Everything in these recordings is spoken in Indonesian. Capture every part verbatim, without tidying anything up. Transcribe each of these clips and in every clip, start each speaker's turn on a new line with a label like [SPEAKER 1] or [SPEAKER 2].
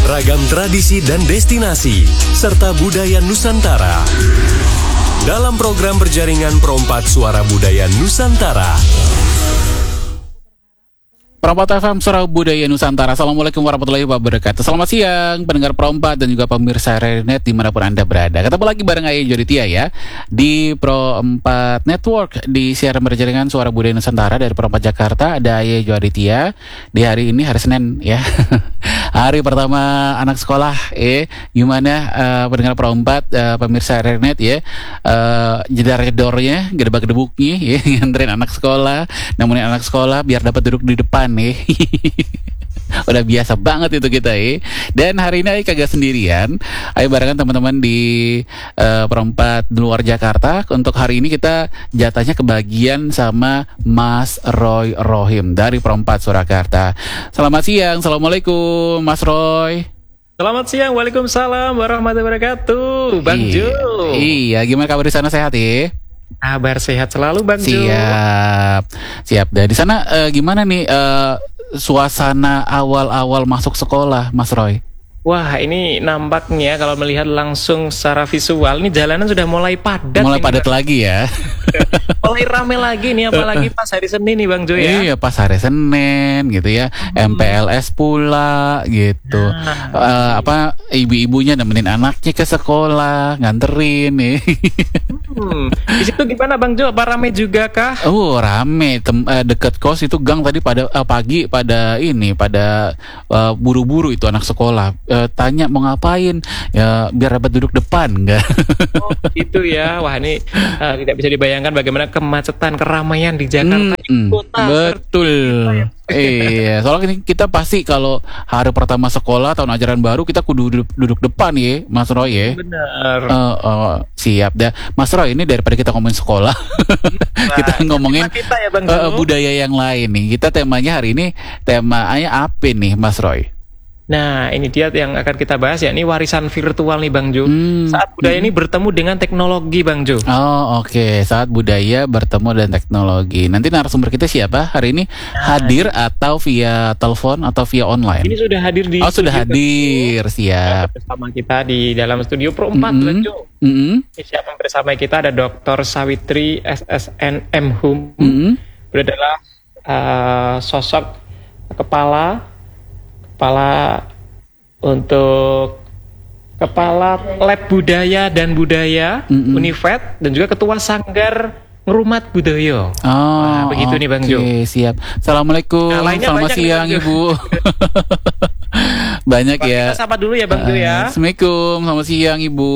[SPEAKER 1] ragam tradisi dan destinasi, serta budaya Nusantara. Dalam program berjaringan Perompat Suara Budaya Nusantara.
[SPEAKER 2] Perompat F M Suara Budaya Nusantara. Assalamualaikum warahmatullahi wabarakatuh. Selamat siang pendengar Perompat dan juga pemirsa Renet dimanapun Anda berada. Ketemu lagi bareng Ayah Joditia ya di Perompat Network di siaran berjaringan Suara Budaya Nusantara dari Perompat Jakarta. Ada Ayah Joditia di hari ini, hari Senin ya. Hari pertama anak sekolah. Eh gimana uh, pendengar Perompat, uh, pemirsa Renet ya, uh, jedar-jedornya, gedebak-gedebuknya ya, nganterin anak sekolah, nemenin anak sekolah biar dapat duduk di depan nih. Udah biasa banget itu kita ya. Dan hari ini Ayo kagak sendirian. Ayo barengan teman-teman di uh, Perompat di luar Jakarta. Untuk hari ini kita jatahnya kebagian sama Mas Roy Rohim dari Perompat Surakarta. Selamat siang, assalamualaikum Mas Roy.
[SPEAKER 3] Selamat siang, waalaikumsalam warahmatullahi wabarakatuh, Bang
[SPEAKER 2] iya,
[SPEAKER 3] Jo.
[SPEAKER 2] Iya, gimana kabar di sana, sehat ya?
[SPEAKER 3] Kabar sehat selalu, Bang Jo.
[SPEAKER 2] Siap, siap. Dan di sana uh, gimana nih uh, suasana awal-awal masuk sekolah, Mas Roy?
[SPEAKER 3] Wah, ini nampaknya kalau melihat langsung secara visual, ini jalanan sudah mulai padat.
[SPEAKER 2] Mulai
[SPEAKER 3] ini,
[SPEAKER 2] padat
[SPEAKER 3] Bang.
[SPEAKER 2] Lagi ya.
[SPEAKER 3] Mulai rame lagi nih, apalagi pas hari Senin nih, Bang Jo ya.
[SPEAKER 2] Iya, pas hari Senin gitu ya. Hmm. M P L S pula gitu. Nah. Uh, apa ibu-ibunya nemenin anaknya ke sekolah, nganterin nih.
[SPEAKER 3] Hmm. Di situ gimana, Bang Jo? Apa rame juga kah?
[SPEAKER 2] Oh, rame. Tem uh, deket kos itu gang tadi pada uh, pagi pada ini pada uh, buru-buru itu anak sekolah. Uh, tanya mau ngapain? Ya biar dapat duduk depan, enggak?
[SPEAKER 3] Oh, itu ya. Wah, ini uh, tidak bisa dibayangkan bagaimana kemacetan, keramaian di Jakarta,
[SPEAKER 2] hmm,
[SPEAKER 3] kota.
[SPEAKER 2] Betul. Iya, soalnya ini kita pasti kalau hari pertama sekolah tahun ajaran baru kita kudu duduk, duduk depan ya, Mas Roy ya.
[SPEAKER 3] Benar.
[SPEAKER 2] Uh, uh, siap dah, Mas Roy. Ini daripada kita ngomongin sekolah, nah, kita ngomongin kita ya, Bang uh, budaya yang lain nih. Kita temanya hari ini temanya apa nih, Mas Roy?
[SPEAKER 3] Nah, ini dia yang akan kita bahas, ya, ini warisan virtual nih, Bang Jo. Hmm. Saat budaya hmm. ini bertemu dengan teknologi, Bang Jo.
[SPEAKER 2] Oh, oke. Okay. Saat budaya bertemu dengan teknologi. Nanti narasumber kita siapa hari ini? Nah, hadir atau via telepon atau via online?
[SPEAKER 3] Ini sudah hadir di
[SPEAKER 2] Oh, sudah hadir. Bang, siap.
[SPEAKER 3] Bersama kita di dalam studio Perompat, mm -hmm. Bang Jo. Mm -hmm. Siapa bersama kita ada Doktor Sawitri S S N M Hum. Mm -hmm. Beliau adalah uh, sosok kepala Kepala untuk Kepala Lab Budaya dan Budaya mm -hmm. Univet dan juga Ketua Sanggar Ngerumat Budaya.
[SPEAKER 2] Oh,
[SPEAKER 3] nah, begitu okay, nih, Bang Jo.
[SPEAKER 2] Siap. Assalamualaikum. Nah, selamat siang, nih, Ibu. Banyak Pak, ya.
[SPEAKER 3] Kita sapa dulu ya, Bang Jo ya.
[SPEAKER 2] Assalamualaikum. Selamat siang, Ibu.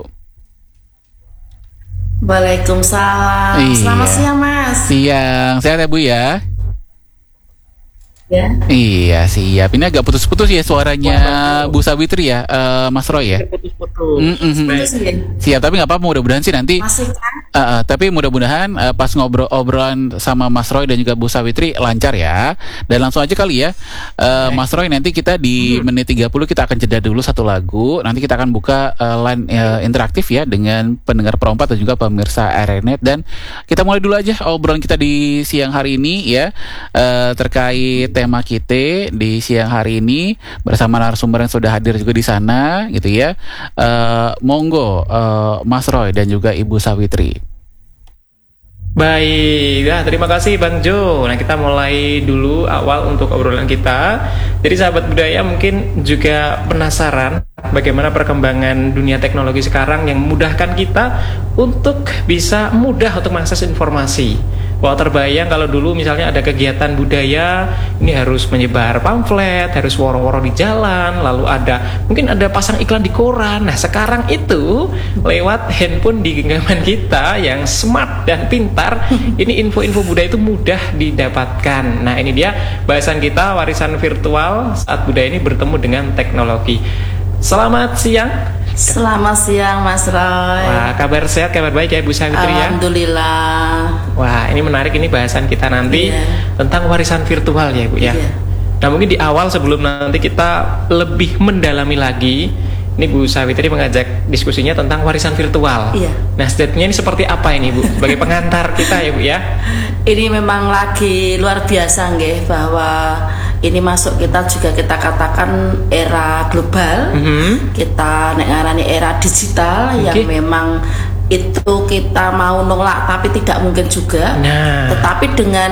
[SPEAKER 4] Waalaikumsalam. Iya. Selamat siang, Mas.
[SPEAKER 2] Siang. Sehat ya, Bu ya?
[SPEAKER 4] Ya.
[SPEAKER 2] Iya, siap. Ini agak putus-putus ya suaranya Bu Sawitri ya, uh, Mas Roy ya.
[SPEAKER 3] Putus-putus.
[SPEAKER 2] Mm -hmm. Siap, tapi nggak apa-apa. Mudah-mudahan sih nanti. Masih kan? Uh, uh, tapi mudah-mudahan uh, pas ngobrol-obrolan sama Mas Roy dan juga Bu Sawitri lancar ya. Dan langsung aja kali ya, uh, Mas Roy, nanti kita di hmm. menit tiga puluh kita akan jeda dulu satu lagu. Nanti kita akan buka uh, line uh, interaktif ya dengan pendengar Perompat dan juga pemirsa Renet. Dan kita mulai dulu aja obrolan kita di siang hari ini ya, uh, terkait tema kita di siang hari ini bersama narasumber yang sudah hadir juga di sana gitu ya. Uh, monggo uh, Mas Roy dan juga Ibu Sawitri.
[SPEAKER 3] Baik, nah, terima kasih Bang Jo. Nah, kita mulai dulu awal untuk obrolan kita. Jadi sahabat budaya mungkin juga penasaran bagaimana perkembangan dunia teknologi sekarang yang memudahkan kita untuk bisa mudah untuk mengakses informasi. Wah, terbayang kalau dulu misalnya ada kegiatan budaya, ini harus menyebar pamflet, harus woro-woro di jalan, lalu ada mungkin ada pasang iklan di koran. Nah, sekarang itu lewat handphone di genggaman kita yang smart dan pintar, ini info-info budaya itu mudah didapatkan. Nah, ini dia bahasan kita, warisan virtual saat budaya ini bertemu dengan teknologi. Selamat siang.
[SPEAKER 4] Selamat siang, Mas Roy.
[SPEAKER 3] Wah, kabar sehat, kabar baik ya, Bu Sawitri ya?
[SPEAKER 4] Alhamdulillah.
[SPEAKER 3] Wah, ini menarik, ini bahasan kita nanti iya. tentang warisan virtual ya, Bu ya. Iya. Nah, mungkin di awal sebelum nanti kita lebih mendalami lagi, ini Bu Sawitri mengajak diskusinya tentang warisan virtual.
[SPEAKER 4] Iya.
[SPEAKER 3] Nah, statementnya ini seperti apa ini, Bu? Sebagai pengantar kita ya, Bu ya.
[SPEAKER 4] Ini memang lagi luar biasa nggih, bahwa ini masuk kita juga kita katakan era global, mm-hmm. kita nek ngarani era digital okay. yang memang itu kita mau nolak tapi tidak mungkin juga. Nah. Tetapi dengan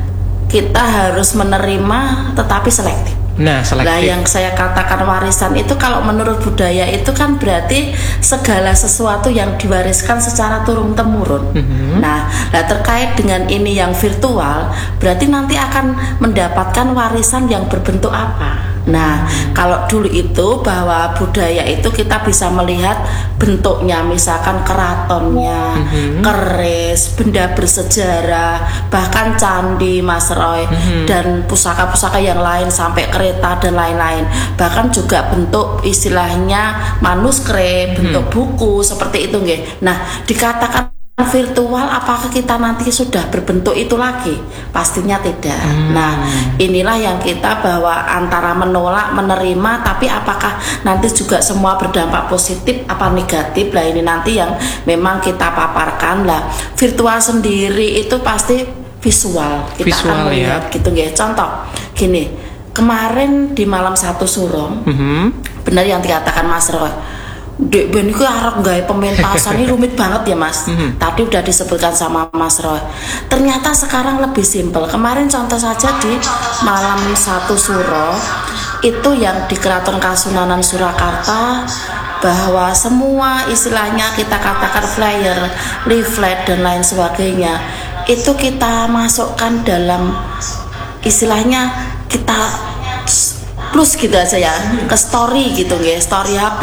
[SPEAKER 4] kita harus menerima tetapi selektif.
[SPEAKER 3] Nah, selektif.
[SPEAKER 4] Nah, yang saya katakan warisan itu kalau menurut budaya itu kan berarti segala sesuatu yang diwariskan secara turun temurun. Mm-hmm. Nah, nah, terkait dengan ini yang virtual, berarti nanti akan mendapatkan warisan yang berbentuk apa? Nah, kalau dulu itu bahwa budaya itu kita bisa melihat bentuknya, misalkan keratonnya, mm-hmm. keris, benda bersejarah, bahkan candi, Mas Roy, mm-hmm. dan pusaka-pusaka yang lain sampai kereta dan lain-lain. Bahkan juga bentuk istilahnya manuskrip, mm-hmm. bentuk buku seperti itu nggih. Nah, dikatakan virtual apakah kita nanti sudah berbentuk itu lagi? Pastinya tidak. Hmm. Nah, inilah yang kita bahwa antara menolak, menerima, tapi apakah nanti juga semua berdampak positif apa negatif? Lah ini nanti yang memang kita paparkan lah. Virtual sendiri itu pasti visual. Kita
[SPEAKER 3] visual,
[SPEAKER 4] akan melihat ya. Gitu nggih. Contoh gini, kemarin di malam satu Suro, mm-hmm. benar yang dikatakan Mas Roy. Dek Ben itu arep gawe pementasan ini rumit banget ya Mas. Mm-hmm. Tadi udah disebutkan sama Mas Roy. Ternyata sekarang lebih simpel. Kemarin contoh saja di malam satu Suro itu yang di Keraton Kasunanan Surakarta, bahwa semua istilahnya kita katakan flyer, leaflet dan lain sebagainya itu kita masukkan dalam istilahnya kita plus gitu aja ya, ke story gitu nggih, story H P,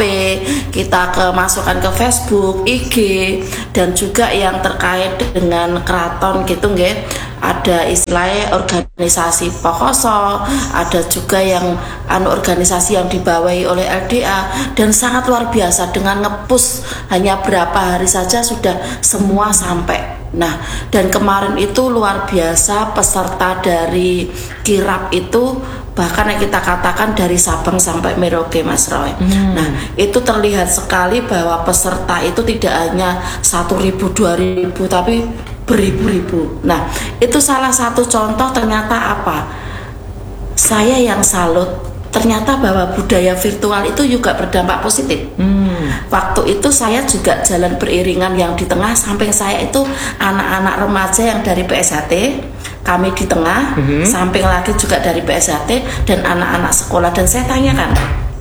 [SPEAKER 4] kita ke masukkan ke Facebook, I G, dan juga yang terkait dengan keraton gitu nggih. Ada istilahnya organisasi Pokoso, ada juga yang anu organisasi yang dibawahi oleh L D A, dan sangat luar biasa dengan ngepush hanya berapa hari saja sudah semua sampai. Nah, dan kemarin itu luar biasa peserta dari kirap itu bahkan yang kita katakan dari Sabang sampai Merauke, Mas Roy. Hmm. Nah, itu terlihat sekali bahwa peserta itu tidak hanya satu ribu, dua ribu, tapi beribu-ribu. Nah, itu salah satu contoh ternyata apa? Saya yang salut, ternyata bahwa budaya virtual itu juga berdampak positif. Hmm. Waktu itu saya juga jalan beriringan yang di tengah, samping saya itu anak-anak remaja yang dari P S H T. Kami di tengah, mm-hmm. samping lagi juga dari P S H T dan anak-anak sekolah. Dan saya tanyakan,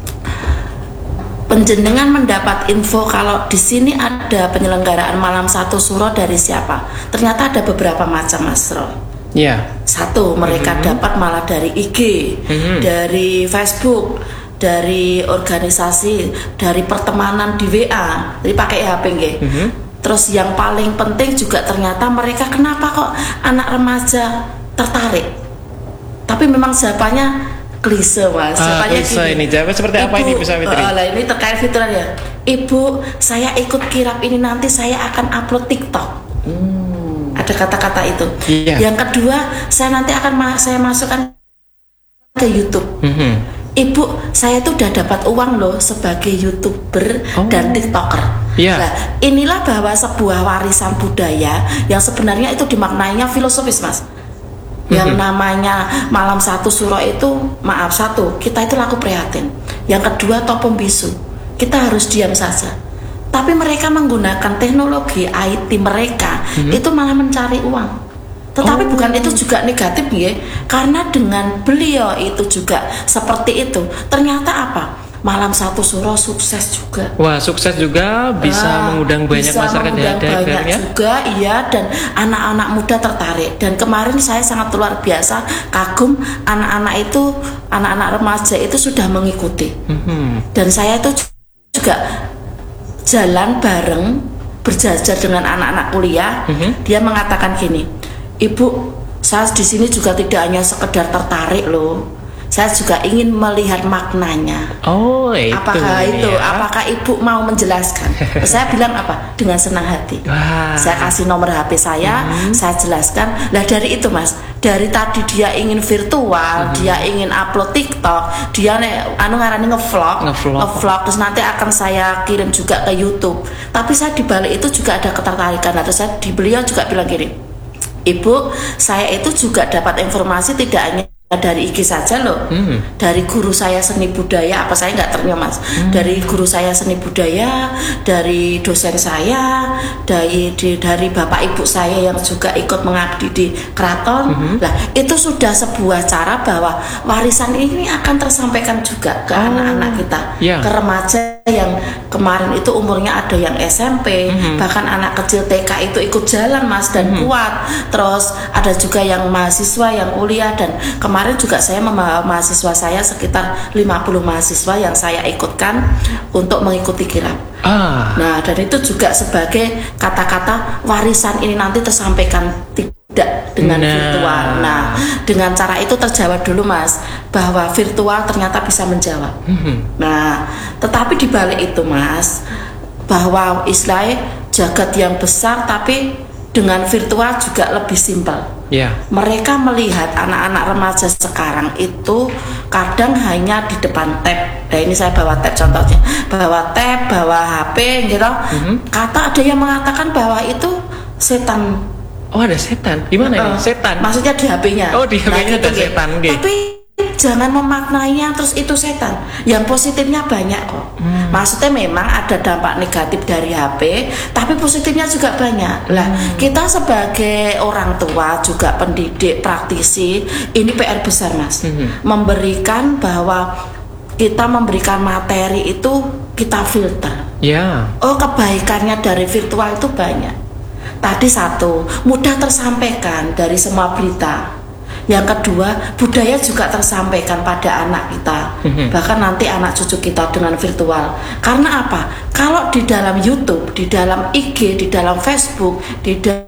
[SPEAKER 4] penjenengan mendapat info kalau di sini ada penyelenggaraan malam satu Suro dari siapa? Ternyata ada beberapa macam, Mas Roy.
[SPEAKER 3] Yeah.
[SPEAKER 4] Satu, mereka mm-hmm. dapat malah dari I G, mm-hmm. dari Facebook, dari organisasi, dari pertemanan di W A, jadi pakai H P nggih. Mm-hmm. Terus yang paling penting juga ternyata mereka kenapa kok anak remaja tertarik? Tapi memang jawabannya klise Mas.
[SPEAKER 3] Ah, klise ini jawabnya seperti apa ini bisa Fitri?
[SPEAKER 4] Uh, lah ini terkait fitur ya. Ibu, saya ikut kirap ini nanti saya akan upload TikTok. Hmm. Ada kata-kata itu. Yeah. Yang kedua, saya nanti akan ma- saya masukkan ke YouTube. Mm-hmm. Ibu, saya tuh udah dapat uang loh sebagai YouTuber oh. dan TikToker. Yeah. Nah, inilah bahwa sebuah warisan budaya yang sebenarnya itu dimaknainya filosofis, Mas. Yang mm-hmm. namanya malam satu Suro itu, maaf satu, kita itu laku prihatin. Yang kedua topo bisu, kita harus diam saja. Tapi mereka menggunakan teknologi I T mereka mm-hmm. itu malah mencari uang. Tetapi oh. bukan itu juga negatif ya, karena dengan beliau itu juga seperti itu. Ternyata apa? Malam satu Suro sukses juga.
[SPEAKER 3] Wah, sukses juga, bisa uh, mengundang banyak
[SPEAKER 4] bisa
[SPEAKER 3] masyarakat
[SPEAKER 4] mengundang banyak ya? juga, iya, dan anak-anak muda tertarik. Dan kemarin saya sangat luar biasa kagum anak-anak itu, anak-anak remaja itu sudah mengikuti. Mm-hmm. Dan saya itu juga jalan bareng berjajar dengan anak-anak kuliah. Mm-hmm. Dia mengatakan gini, Ibu, saya di sini juga tidak hanya sekedar tertarik loh. Saya juga ingin melihat maknanya.
[SPEAKER 3] Oh, itu.
[SPEAKER 4] Apakah itu?
[SPEAKER 3] Ya.
[SPEAKER 4] Apakah Ibu mau menjelaskan? Saya bilang apa? Dengan senang hati. Wah. Saya kasih nomor H P saya, hmm. saya jelaskan. Lah dari itu, Mas, dari tadi dia ingin virtual, hmm. dia ingin upload TikTok, dia nih anu ngarani ngevlog, ngevlog, ngevlog, terus nanti akan saya kirim juga ke YouTube. Tapi saya di balik itu juga ada ketertarikan. Atau saya di beliau juga bilang gini, Ibu, saya itu juga dapat informasi tidak hanya dari I G saja loh, hmm. dari guru saya seni budaya, apa saya nggak ternyata mas, hmm. dari guru saya seni budaya, dari dosen saya, dari di, dari bapak ibu saya yang juga ikut mengabdi di keraton, hmm. lah itu sudah sebuah cara bahwa warisan ini akan tersampaikan juga ke oh. anak-anak kita, yeah. ke remaja yang kemarin itu umurnya ada yang S M P, hmm. bahkan anak kecil T K itu ikut jalan mas dan hmm. kuat, terus ada juga yang mahasiswa yang kuliah dan kemarin Kemarin juga saya membawa mahasiswa saya sekitar lima puluh mahasiswa yang saya ikutkan untuk mengikuti kirab. Ah. Nah, dan itu juga sebagai kata-kata warisan ini nanti tersampaikan tidak dengan nah. virtual. Nah, dengan cara itu terjawab dulu mas bahwa virtual ternyata bisa menjawab. Mm-hmm. Nah, tetapi di balik itu mas bahwa istilahnya jagat yang besar tapi dengan virtual juga lebih simpel. Yeah. Mereka melihat anak-anak remaja sekarang itu kadang hanya di depan tab. Nah ini saya bawa tab contohnya, bawa tab, bawa H P gitu. Mm-hmm. Kata ada yang mengatakan bahwa itu setan.
[SPEAKER 3] Oh ada setan? Gimana uh, ini? Setan?
[SPEAKER 4] Maksudnya di H P-nya.
[SPEAKER 3] Oh di H P-nya nah, ada gitu, setan. Okay.
[SPEAKER 4] Tapi jangan memaknainya terus itu setan. Yang positifnya banyak kok. Hmm. Maksudnya memang ada dampak negatif dari H P, tapi positifnya juga banyak. Lah, hmm. kita sebagai orang tua juga pendidik, praktisi, ini P R besar mas. Hmm. Memberikan bahwa kita memberikan materi itu kita filter. Ya. Yeah. Oh kebaikannya dari virtual itu banyak. Tadi satu, mudah tersampaikan dari semua berita. Yang kedua, budaya juga tersampaikan pada anak kita, mm-hmm. bahkan nanti anak cucu kita dengan virtual. Karena apa? Kalau di dalam YouTube, di dalam I G, di dalam Facebook, di da-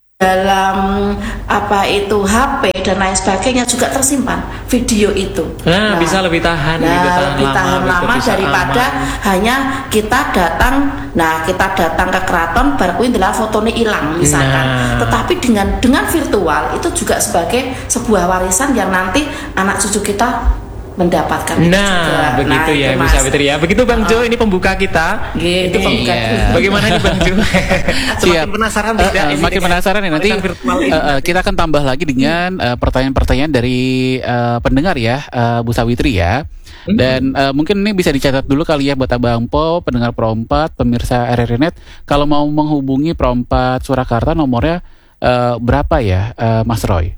[SPEAKER 4] dalam apa itu H P dan lain sebagainya juga tersimpan video itu.
[SPEAKER 3] Nah, nah bisa lebih tahan,
[SPEAKER 4] nah,
[SPEAKER 3] lebih tahan
[SPEAKER 4] lebih tahan
[SPEAKER 3] lama,
[SPEAKER 4] lama daripada aman. Hanya kita datang, nah kita datang ke keraton, baru adalah fotonya hilang misalkan. Nah. Tetapi dengan dengan virtual itu juga sebagai sebuah warisan yang nanti anak cucu kita mendapatkan
[SPEAKER 3] nah, juga. Begitu nah, ya Bu Sawitri ya. Begitu Bang Jo, ini pembuka kita.
[SPEAKER 4] Gini.
[SPEAKER 3] Itu pembuka. Iya. Bagaimana nih Bang Jo?
[SPEAKER 2] Siap.
[SPEAKER 3] Penasaran
[SPEAKER 2] uh, uh, makin penasaran ya nanti uh, uh, kita akan tambah lagi dengan uh, pertanyaan-pertanyaan dari uh, pendengar ya, uh, Bu Sawitri ya. Dan uh, mungkin ini bisa dicatat dulu kali ya buat Abang Po, pendengar Pro empat, pemirsa R R I Net, kalau mau menghubungi Pro empat Surakarta nomornya uh, berapa ya, uh, Mas Roy?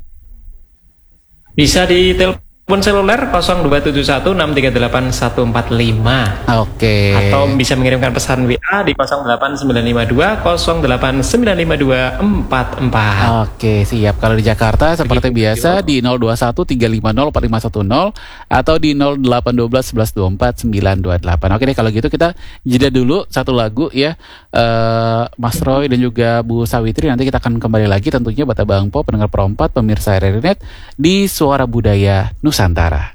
[SPEAKER 3] Bisa di telepon Telepon seluler nol dua tujuh satu enam tiga delapan satu empat lima.
[SPEAKER 2] Oke.
[SPEAKER 3] Atau bisa mengirimkan pesan W A di nol delapan sembilan lima dua nol delapan sembilan lima dua empat empat.
[SPEAKER 2] Oke, siap. Kalau di Jakarta seperti begitu, biasa di nol dua satu tiga lima nol empat lima satu nol atau di nol delapan satu dua satu satu dua empat sembilan dua delapan. Oke deh, kalau gitu kita jeda dulu satu lagu ya, uh, Mas Roy dan juga Bu Sawitri. Nanti kita akan kembali lagi tentunya buat Abang Po, pendengar Pro empat, pemirsa R R I Net di Suara Budaya Nusantara.